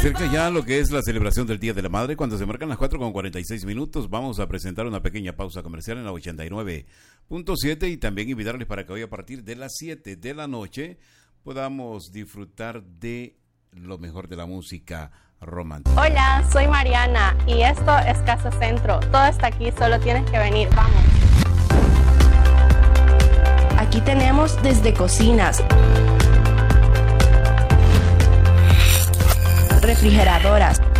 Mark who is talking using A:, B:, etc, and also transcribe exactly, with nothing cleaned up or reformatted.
A: acerca ya lo que es la celebración del Día de la Madre. Cuando se marcan las cuatro con cuarenta y seis minutos, vamos a presentar una pequeña pausa comercial en la ochenta y nueve punto siete y también invitarles para que hoy a partir de las siete de la noche podamos disfrutar de lo mejor de la música romántica.
B: Hola, soy Mariana y esto es Casa Centro. Todo está aquí, solo tienes que venir. Vamos.
C: Aquí tenemos desde cocinas, refrigeradoras,